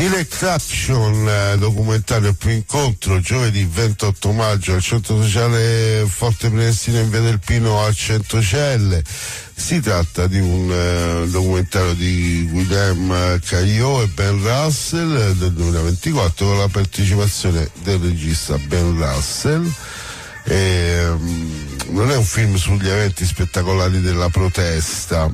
Direct Action, documentario più incontro, giovedì 28 maggio al centro sociale Forte Prenestina in via del Pino a Centocelle. Si tratta di un documentario di Guillaume Caillot e Ben Russell del 2024 con la partecipazione del regista Ben Russell. Non è un film sugli eventi spettacolari della protesta,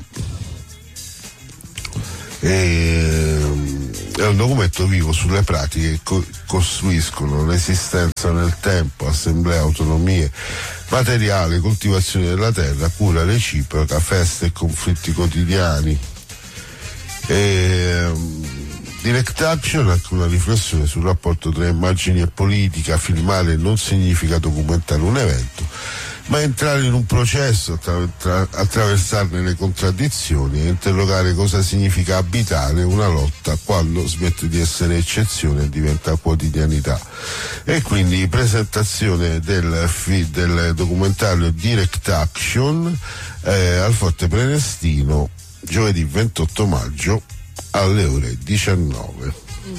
è un documento vivo sulle pratiche che costruiscono l'esistenza nel tempo, assemblea, autonomie, materiale, coltivazione della terra, cura reciproca, feste e conflitti quotidiani. Direct Action è anche una riflessione sul rapporto tra immagini e politica. Filmare non significa documentare un evento, ma entrare in un processo, attraversarne le contraddizioni e interrogare cosa significa abitare una lotta quando smette di essere eccezione e diventa quotidianità. E quindi presentazione del documentario Direct Action al Forte Prenestino giovedì 28 maggio alle ore 19.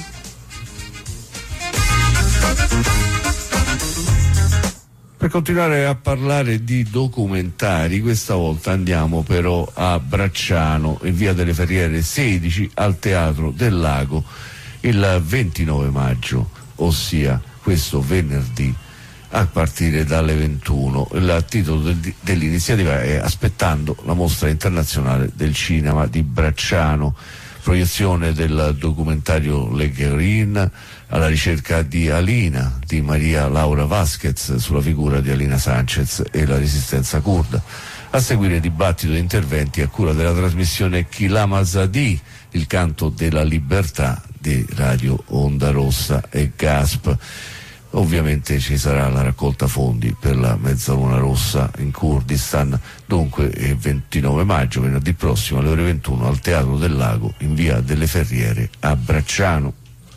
Per continuare a parlare di documentari, questa volta andiamo però a Bracciano, in via delle Ferriere 16, al Teatro del Lago, il 29 maggio, ossia questo venerdì, a partire dalle 21. Il titolo dell'iniziativa è Aspettando la mostra internazionale del cinema di Bracciano, proiezione del documentario Le Guerin alla ricerca di Alina, di Maria Laura Vasquez, sulla figura di Alina Sanchez e la resistenza curda. A seguire dibattito e interventi a cura della trasmissione Chilama Azadi, il canto della libertà di Radio Onda Rossa e GASP. Ovviamente ci sarà la raccolta fondi per la Mezzaluna Rossa in Kurdistan. Dunque 29 maggio, venerdì prossimo alle ore 21 al Teatro del Lago in via delle Ferriere a Bracciano.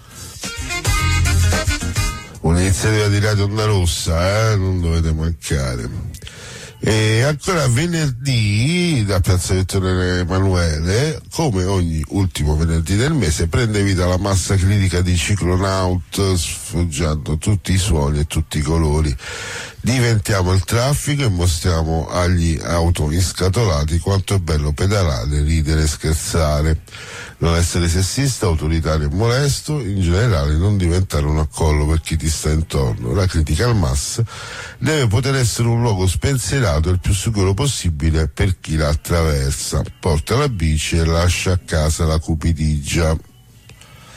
Un'iniziativa di Radio Onda Rossa, non dovete mancare. E ancora venerdì da Piazza Vittorio Emanuele, come ogni ultimo venerdì del mese, prende vita la massa critica di Ciclonaut, sfoggiando tutti i suoni e tutti i colori. Diventiamo il traffico e mostriamo agli auto inscatolati quanto è bello pedalare, ridere e scherzare. Non essere sessista, autoritario e molesto, in generale non diventare un accollo per chi ti sta intorno. La critica al MAS deve poter essere un luogo spensierato il più sicuro possibile per chi la attraversa. Porta la bici e lascia a casa la cupidigia.